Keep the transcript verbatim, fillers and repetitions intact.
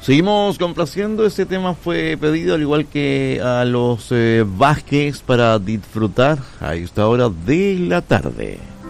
Seguimos complaciendo, este tema fue pedido al igual que a los eh, Vázquez para disfrutar a esta hora de la tarde.